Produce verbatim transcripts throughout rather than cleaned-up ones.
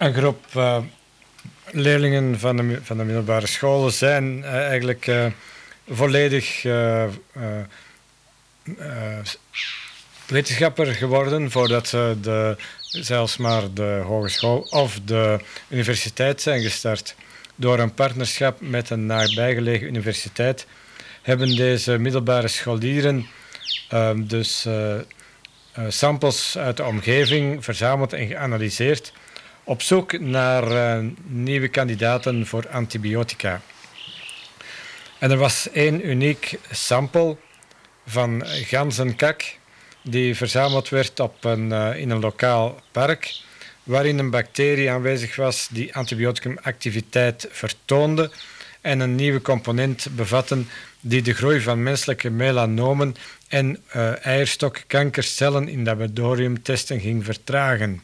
een groep uh, leerlingen van de, van de middelbare scholen zijn uh, eigenlijk uh, volledig uh, uh, uh, wetenschapper geworden voordat ze de, zelfs maar de hogeschool of de universiteit zijn gestart. Door een partnerschap met een nabijgelegen universiteit hebben deze middelbare scholieren uh, dus uh, uh, samples uit de omgeving verzameld en geanalyseerd op zoek naar uh, nieuwe kandidaten voor antibiotica. En er was één uniek sample van ganzenkak die verzameld werd op een, uh, in een lokaal park, waarin een bacterie aanwezig was die antibioticumactiviteit vertoonde en een nieuwe component bevatte die de groei van menselijke melanomen en uh, eierstokkankercellen in laboratoriumtesten ging vertragen.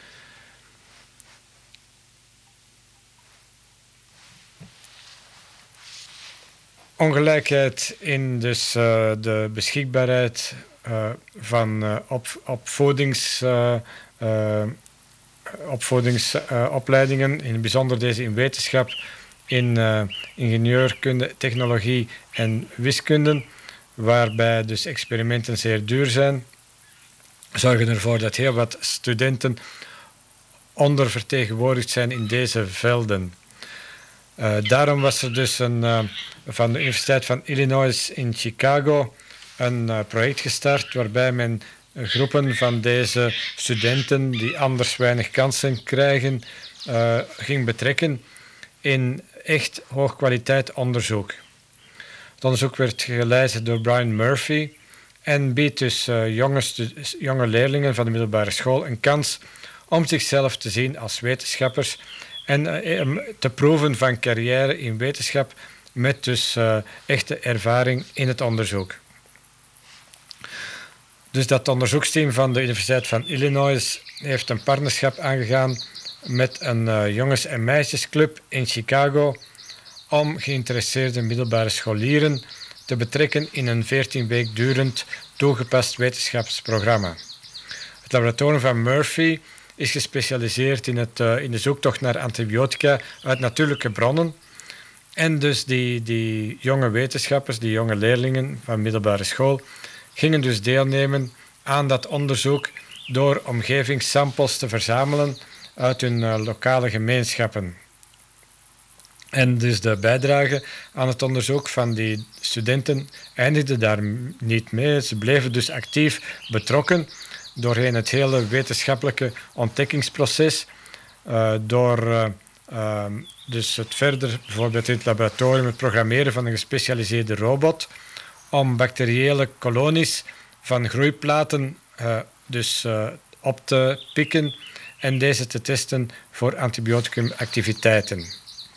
Ongelijkheid in dus, uh, de beschikbaarheid uh, van uh, op, opvoedings, uh, uh, opvoedingsopleidingen, uh, in het bijzonder deze in wetenschap, in uh, ingenieurkunde, technologie en wiskunde, waarbij dus experimenten zeer duur zijn, zorgen ervoor dat heel wat studenten ondervertegenwoordigd zijn in deze velden. Uh, daarom was er dus een, uh, van de Universiteit van Illinois in Chicago een uh, project gestart waarbij men uh, groepen van deze studenten die anders weinig kansen krijgen uh, ging betrekken in echt hoogkwaliteit onderzoek. Het onderzoek werd geleid door Brian Murphy en biedt dus uh, jonge, jonge leerlingen van de middelbare school een kans om zichzelf te zien als wetenschappers en uh, te proeven van carrière in wetenschap met dus uh, echte ervaring in het onderzoek. Dus dat onderzoeksteam van de Universiteit van Illinois heeft een partnerschap aangegaan met een uh, jongens- en meisjesclub in Chicago om geïnteresseerde middelbare scholieren te betrekken in een veertien week durend toegepast wetenschapsprogramma. Het laboratorium van Murphy is gespecialiseerd in, het, uh, in de zoektocht naar antibiotica uit natuurlijke bronnen. En dus die, die jonge wetenschappers, die jonge leerlingen van middelbare school, gingen dus deelnemen aan dat onderzoek door omgevingssamples te verzamelen uit hun uh, lokale gemeenschappen. En dus de bijdrage aan het onderzoek van die studenten eindigde daar niet mee. Ze bleven dus actief betrokken doorheen het hele wetenschappelijke ontdekkingsproces, uh, door uh, uh, dus het verder, bijvoorbeeld in het laboratorium, het programmeren van een gespecialiseerde robot om bacteriële kolonies van groeiplaten uh, dus uh, op te pikken en deze te testen voor antibioticumactiviteiten.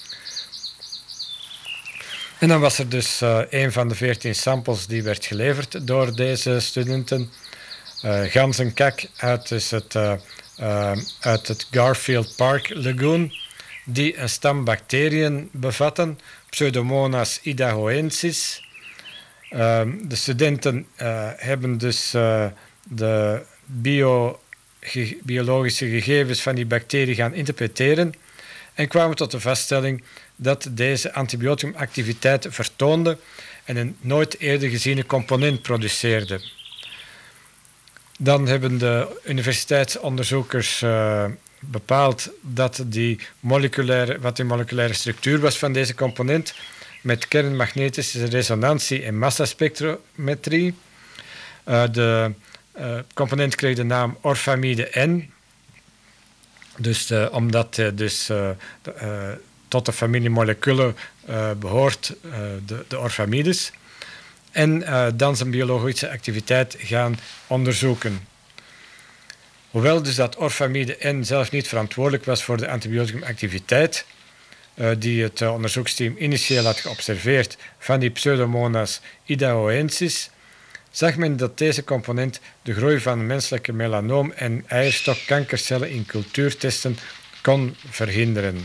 En dan was er dus uh, een van de veertien samples die werd geleverd door deze studenten. Uh, ganzenkak uit, dus het, uh, uh, uit het Garfield Park Lagoon, die een stam bacteriën bevatten, Pseudomonas idahoensis. Uh, de studenten uh, hebben dus uh, de bio, ge, biologische gegevens van die bacterie gaan interpreteren en kwamen tot de vaststelling dat deze antibioticumactiviteit vertoonde en een nooit eerder geziene component produceerde. Dan hebben de universiteitsonderzoekers uh, bepaald dat die moleculaire, wat de moleculaire structuur was van deze component met kernmagnetische resonantie en massaspectrometrie. Uh, de uh, component kreeg de naam orfamide N, dus, uh, omdat uh, dus, uh, de, uh, tot de familie moleculen uh, behoort, uh, de, de orfamides. En uh, dan zijn biologische activiteit gaan onderzoeken. Hoewel dus dat orfamide N zelf niet verantwoordelijk was voor de antibioticumactiviteit, uh, die het uh, onderzoeksteam initieel had geobserveerd van die Pseudomonas idahoensis, zag men dat deze component de groei van menselijke melanoom- en eierstokkankercellen in cultuurtesten kon verhinderen.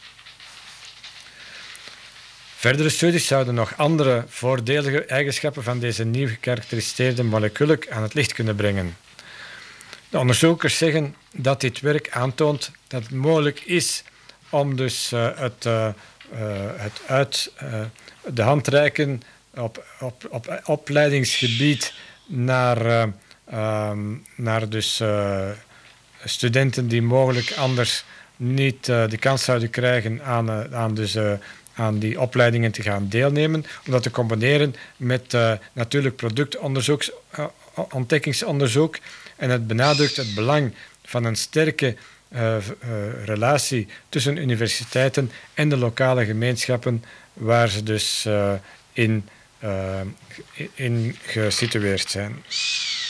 Verdere studies zouden nog andere voordelige eigenschappen van deze nieuw gekarakteriseerde moleculen aan het licht kunnen brengen. De onderzoekers zeggen dat dit werk aantoont dat het mogelijk is om dus uh, het, uh, uh, het uit uh, de hand reiken op, op, op opleidingsgebied naar, uh, um, naar dus, uh, studenten die mogelijk anders niet uh, de kans zouden krijgen aan, uh, aan, dus, uh, aan die opleidingen te gaan deelnemen, om dat te combineren met uh, natuurlijk productonderzoek, uh, ontdekkingsonderzoek. En het benadrukt het belang van een sterke uh, uh, relatie tussen universiteiten en de lokale gemeenschappen waar ze dus uh, in, uh, in gesitueerd zijn.